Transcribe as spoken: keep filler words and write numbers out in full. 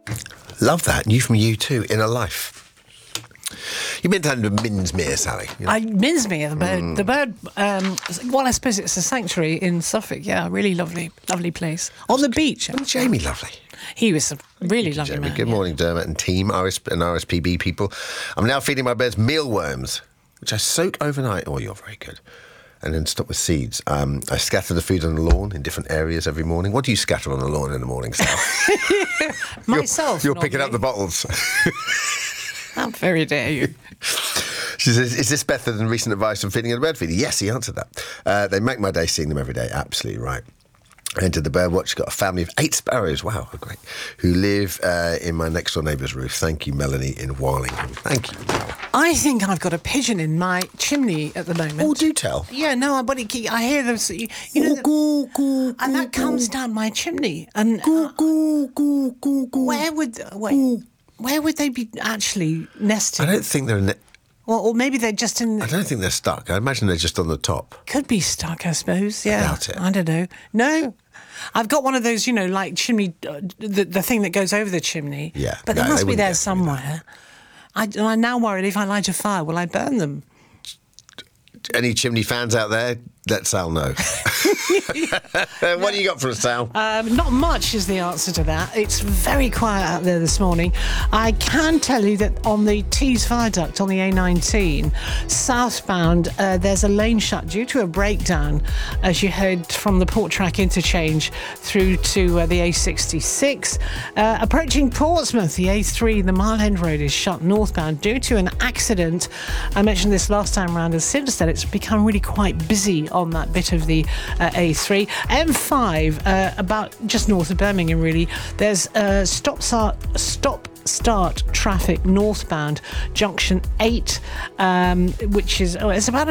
Love that. You from you too, Inner Life. You've been down to Minsmere, Sally. You know? I Minsmere, the bird. Mm. The bird. Um, well, I suppose it's a sanctuary in Suffolk. Yeah, really lovely, lovely place on the beach. Wasn't Jamie lovely? He was a really lovely Jamie. man. Good yeah. morning, Dermot and team, R S and R S P B people. I'm now feeding my birds mealworms, which I soak overnight. Oh, you're very good. And then stop with seeds. Um, I scatter the food on the lawn in different areas every morning. What do you scatter on the lawn in the morning, Sal? Myself. You're, you're picking up the bottles. How very dare you? She says, is this better than recent advice on feeding and bird feeder? Yes, he answered that. Uh, they make my day seeing them every day. Absolutely right. I entered the Birdwatch, got a family of eight sparrows, wow, great, who live uh, in my next door neighbour's roof. Thank you, Melanie in Warlingham. Thank you. I think I've got a pigeon in my chimney at the moment. Oh, do tell. Yeah, no, but it, I hear those, you, you know, Oh, goo, goo, and goo, that comes goo. down my chimney. And Goo, goo, goo, goo, goo. where would wait, where would they be actually nesting? I don't think they're... Ne- Well, or maybe they're just in. I don't think they're stuck. I imagine they're just on the top. Could be stuck, I suppose. Yeah, I doubt it. I don't know. No, I've got one of those, you know, like chimney, uh, the the thing that goes over the chimney. Yeah, but no, they they must be wouldn't there get through somewhere. I, and I'm now worried if I light a fire, will I burn them? Any chimney fans out there, let Sal know. What do you got for us, Sal? Um, not much is the answer to that. It's very quiet out there this morning. I can tell you that on the Tees Viaduct on the A nineteen, southbound, uh, there's a lane shut due to a breakdown as you head from the Port Track interchange through to uh, the A sixty-six. Uh, approaching Portsmouth, the A three, the Mile End Road is shut northbound due to an accident. I mentioned this last time round, and since then it's become really quite busy on that bit of the uh, A three. M five, uh, about just north of Birmingham, really. There's uh, stop start stop start traffic northbound, junction eight, um, which is oh, it's about a